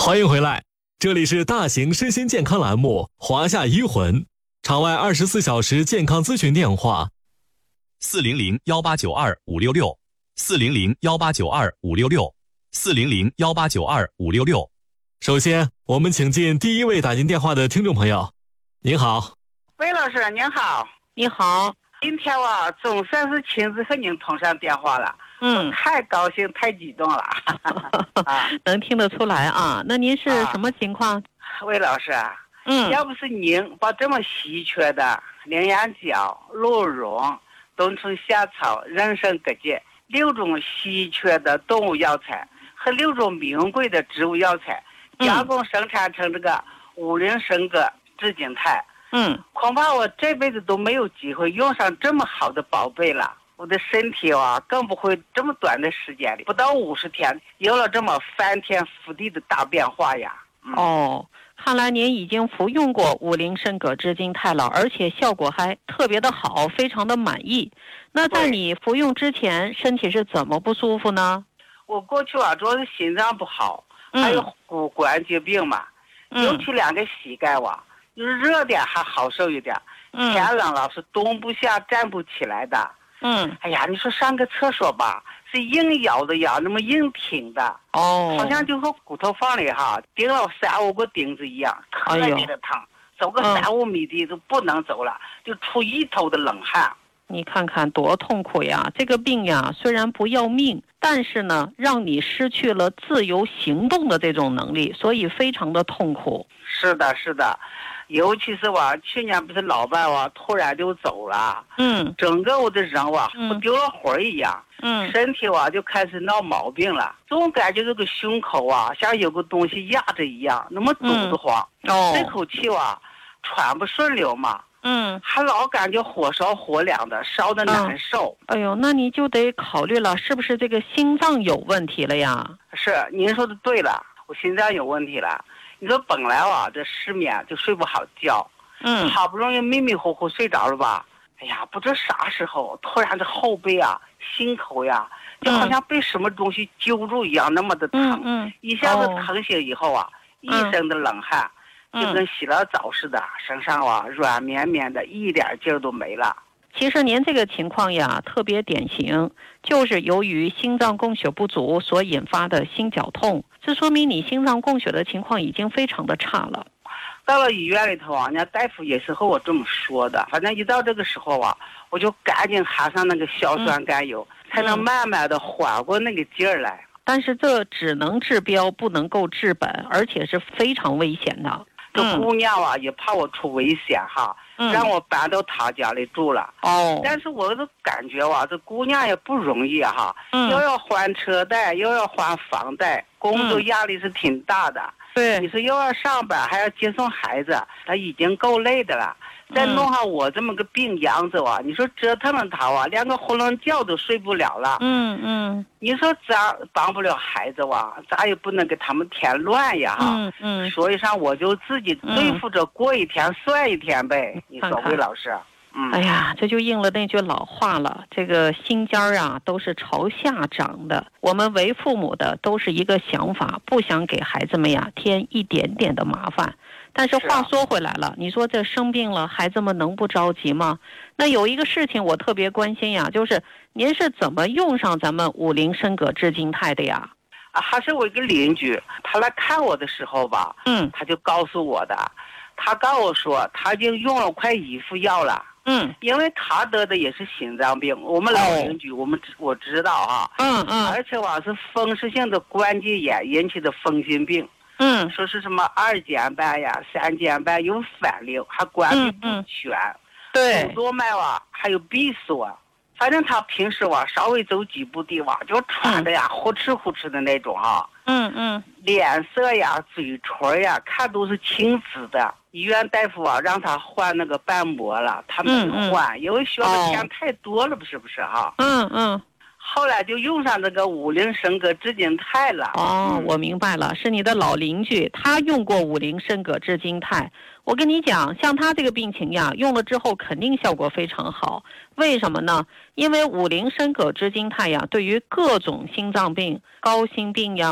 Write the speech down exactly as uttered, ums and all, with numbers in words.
欢迎回来，这里是大型身心健康栏目《华夏医魂》，场外二十四小时健康咨询电话： 四零零幺八九二五六六，四零零幺八九二五六六，四零零幺八九二五六六。 首先，我们请进第一位打进电话的听众朋友。您好， 魏老师您好。 你好， 今天我总算是亲自和您通上电话了， 嗯， 太高兴太激动了。啊， 能听得出来啊。那您是什么情况？ 啊、魏老师， 嗯， 要不是您把这么稀缺的羚羊角、鹿茸、冬虫夏草、人参葛芥六种稀缺的动物药材和六种名贵的植物药材加工生产成这个五灵参葛至精肽， 嗯， 恐怕我这辈子都没有机会用上这么好的宝贝了。我的身体啊，更不会这么短的时间里，不到五十天，有了这么翻天覆地的大变化呀。 嗯、哦，看来您已经服用过五灵参葛至精肽了，而且效果还特别的好，非常的满意。那在你服用之前，身体是怎么不舒服呢？ 我过去啊，主要是心脏不好，还有骨关节病嘛， 嗯、 尤其两个膝盖哇，就是热点还好受一点， 嗯、 天冷了是动不下站不起来的。 嗯， 哎呀，你说上个厕所吧，是硬咬的呀，那么硬挺的， 哦， 好像就和骨头缝里哈钉了三五个钉子一样，特别的疼，走个三五米地都不能走了，就出一头的冷汗。 你看看多痛苦呀！这个病呀，虽然不要命，但是呢，让你失去了自由行动的这种能力，所以非常的痛苦。 是的，是的。尤其是我去年不是老伴我突然就走了， 嗯， 整个我的人我和丢了魂儿一样， 嗯， 身体我就开始闹毛病了，总感觉这个胸口啊像有个东西压着一样，那么堵得慌， 嗯、哦， 这口气啊喘不顺溜嘛， 嗯， 还老感觉火烧火燎的，烧得难受。 嗯、哎呦，那你就得考虑了，是不是这个心脏有问题了呀？ 是，您说的对了，我心脏有问题了。你说本来啊，这失眠就睡不好觉， 嗯， 好不容易迷迷糊糊睡着了吧，哎呀，不知啥时候突然这后背啊、心口呀，就好像被什么东西揪住一样，那么的疼， 嗯嗯、 一下子疼醒以后啊， 嗯、 一身的冷汗， 嗯、 就跟洗了澡似的，身上啊软绵绵的，一点劲儿都没了。 其实您这个情况呀，特别典型，就是由于心脏供血不足所引发的心绞痛，这说明你心脏供血的情况已经非常的差了。 到了医院里头啊，人家大夫也是和我这么说的。反正一到这个时候啊，我就赶紧含上那个硝酸甘油，嗯、才能慢慢的缓过那个劲儿来。 但是这只能治标，不能够治本，而且是非常危险的。 这姑娘啊，嗯、也怕我出危险哈。 嗯、 让我搬到他家里住了。 哦， 但是我都感觉哇，这姑娘也不容易哈， 嗯、 又要还车贷，又要还房贷，工作压力是挺大的。 对、 嗯，你说又要上班，还要接送孩子，他已经够累的了。再弄上我这么个病秧子啊，你说折腾了他啊，连个囫囵觉都睡不了了。 嗯嗯， 你说咋帮不了孩子哇？咋也不能给他们添乱呀哈。 嗯嗯， 所以上我就自己对付着过一天算一天呗。嗯、你说魏老师，嗯， 哎呀，这就应了那句老话了，这个心尖儿啊都是朝下长的。我们为父母的都是一个想法，不想给孩子们呀添一点点的麻烦。但是话说回来了，你说这生病了，孩子们能不着急吗？那有一个事情我特别关心呀，就是您是怎么用上咱们五灵参葛至精肽的呀？ 啊，还是我一个邻居，他来看我的时候吧， 嗯， 他就告诉我的，他告诉我说他已经用了快一副药了， 嗯， 因为他得的也是心脏病，我们老邻居，哦、我们我知道啊， 嗯嗯， 而且我是风湿性的关节炎引起的风心病。 嗯， 说是什么二尖瓣呀、三尖瓣有反流，还关闭不全， 嗯嗯、对， 主动脉啊，还有闭锁。反正他平时哇，稍微走几步地哇，就喘的呀，呼哧呼哧的那种哈。 嗯嗯， 脸色呀、嘴唇呀，看都是青紫的。医院大夫啊，让他换那个瓣膜了，他没换，嗯嗯、因为需要的钱太多了，不是不是哈？ 嗯嗯。 后来就用上这个五灵参葛至精肽了。 哦，我明白了，是你的老邻居，他用过五灵参葛至精肽。我跟你讲，像他这个病情呀，用了之后肯定效果非常好。为什么呢？因为五灵参葛至精肽呀，对于各种心脏病、高心病呀。